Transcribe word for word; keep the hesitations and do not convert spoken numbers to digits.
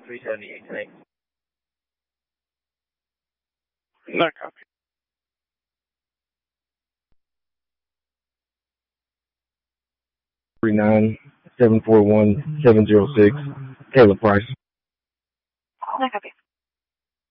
three seventy-eight tonight. No copy. Three nine seven four one seven zero six. Caleb Price. No copy.